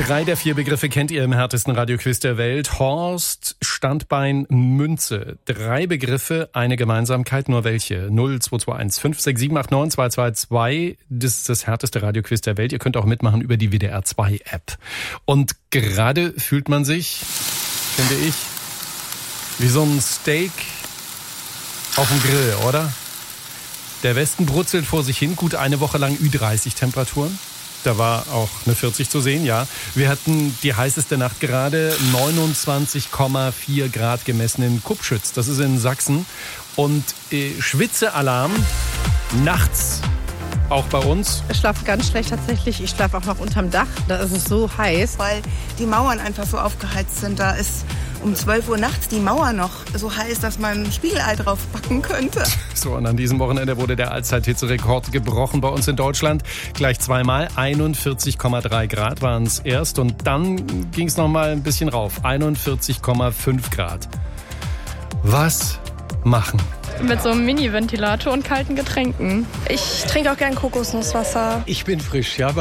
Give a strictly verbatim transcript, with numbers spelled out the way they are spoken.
Drei der vier Begriffe kennt ihr im härtesten Radioquiz der Welt. Horst, Standbein, Münze. Drei Begriffe, eine Gemeinsamkeit, nur welche? null zwei zwei eins fünf sechs sieben acht neun zwei zwei zwei. Das ist das härteste Radioquiz der Welt. Ihr könnt auch mitmachen über die W D R zwei App. Und gerade fühlt man sich, finde ich, wie so ein Steak auf dem Grill, oder? Der Westen brutzelt vor sich hin, gut eine Woche lang Ü dreißig Temperaturen. Da war auch eine vierzig zu sehen, ja. Wir hatten die heißeste Nacht gerade, neunundzwanzig Komma vier Grad gemessen in Kupschütz. Das ist in Sachsen. Und äh, Schwitzealarm nachts auch bei uns. Ich schlafe ganz schlecht tatsächlich. Ich schlafe auch noch unterm Dach. Da ist es so heiß. Weil die Mauern einfach so aufgeheizt sind. Da ist um zwölf Uhr nachts die Mauer noch so heiß, dass man Spiegelei drauf backen könnte. So, und an diesem Wochenende wurde der Allzeithitzerekord gebrochen bei uns in Deutschland. Gleich zweimal. einundvierzig Komma drei Grad waren es erst. Und dann ging es noch mal ein bisschen rauf. einundvierzig Komma fünf Grad. Was machen? Mit so einem Mini-Ventilator und kalten Getränken. Ich trinke auch gern Kokosnusswasser. Ich bin frisch, ja.